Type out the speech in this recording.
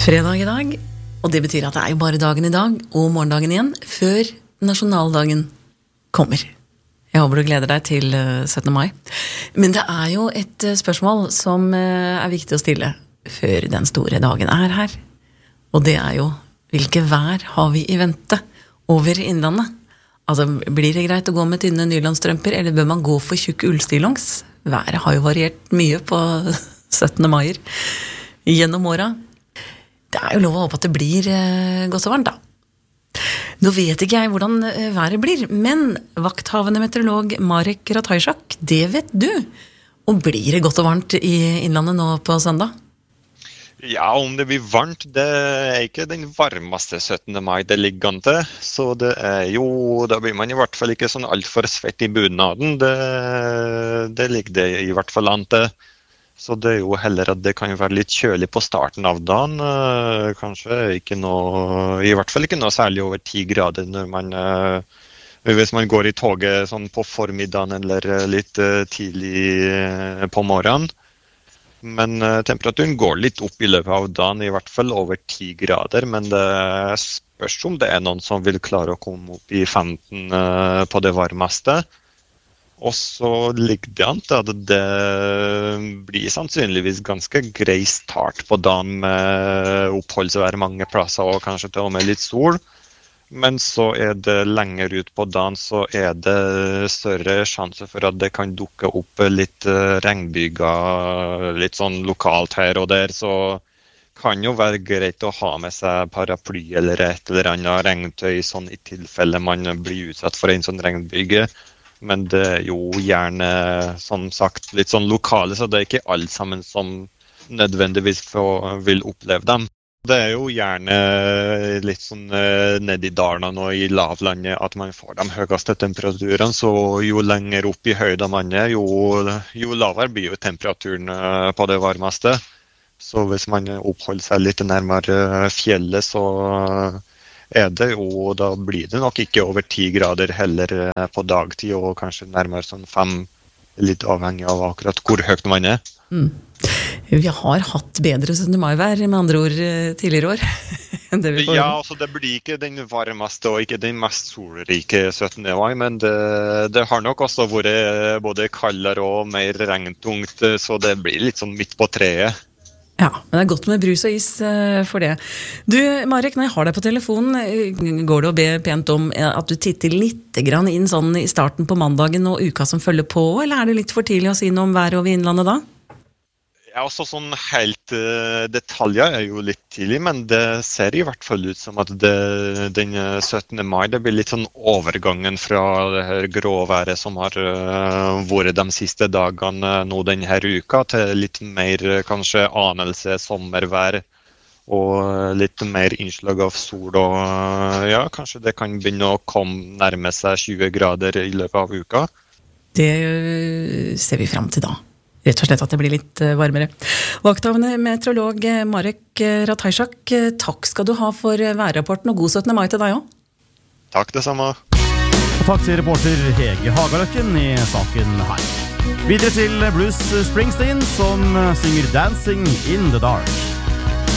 Fredag I dag, og det betyr at det jo bare dagen I dag og morgendagen igjen før nasjonaldagen kommer. Jeg håper du gleder deg til 17. mai. Men det jo et spørsmål som viktig å stille før den store dagen her. Og det jo, hvilke vær har vi I vente over innlandet? Altså, blir det greit å gå med tynne nylandstrømper, eller bør man gå for tjukk ullstillongs? Været har jo variert mye på 17. maier gjennom året. Det jo lov å håpe at det blir godt og varmt da. Nå vet ikke jeg hvordan været blir, men vakthavende meteorolog Marek Ratajczak, det vet du. Og blir det godt og varmt I innlandet nå på søndag? Ja, om det blir varmt, det ikke den varmeste 17. mai det ligger an til. Så det jo, da blir man I hvert fall ikke sånn alt for svett I bunaden. Det ligger det I hvert fall an til. Så det jo heller at det kan være litt kjølig på starten av dagen. Kanskje ikke noe, I hvert fall ikke noe særlig over 10 grader når man, hvis man går I toget sånn på formiddagen eller litt tidlig på morgenen. Men temperaturen går litt opp I løpet av dagen, I hvert fall over 10 grader. Men det spørs om det noen som vil klare å komme opp I 15 på det varmeste. Og så ligger det an til at det blir sannsynligvis ganske grei start på dagen med oppholdsvær mange plasser og kanskje til og med litt sol. Men så det lenger ut på dagen så det større sjanse for at det kan dukke opp litt regnbyger, litt sånn lokalt her og der. Så kan jo være greit å ha med seg paraply eller et eller annet regntøy sånn I tilfelle man blir utsatt for en sånn regnbyge. Men det jo gjerne, som sagt, litt sånn lokale, så det ikke alle sammen som nødvendigvis vil oppleve dem. Det jo gjerne litt sånn ned I dalen og I lavlandet at man får de høyeste temperaturene, så jo lenger opp I høyda man jo lavere blir jo temperaturen på det varmeste. Så hvis man oppholder seg litt nærmere fjellet, så det jo, da blir det nok ikke over 10 grader heller på dagtid, og kanskje nærmere sånn 5, litt avhengig av akkurat hvor høyt man Vi har hatt bedre 17. mai-vær, med andre ord, tidligere år. Ja, altså det blir ikke den varmeste og ikke den mest solrike 17. mai, men det har nok også vært både kaldere og mer regntungt, så det blir litt sånn midt på treet. Ja, men det godt med brus og is for det. Du, Marek, når jeg har deg på telefonen, går det å be pent om at du titter litt grann inn sånn I starten på mandagen og uka som følger på, eller det litt for tidlig å si noe om været over innlandet da? Ja, også sånn helt detaljer jo litt tidlig, men det ser I hvert fall ut som at den 17. mai, det blir litt sånn overgangen fra det her gråværet som har vært de siste dagene nå denne uka, til litt mer kanskje anelse sommervær, og litt mer innslag av sol, og ja, kanskje det kan begynne å komme nærme seg 20 grader I løpet av uka. Det ser vi frem til da. Rett og slett at det blir litt varmere. Vakthavende meteorolog Marek Ratajczak, takk skal du ha for værrapporten, og god 17. mai til deg også. Takk det samme. Og takk til reporter Hege Hagaløkken I saken her. Videre til Bruce Springsteen, som synger Dancing in the Dark.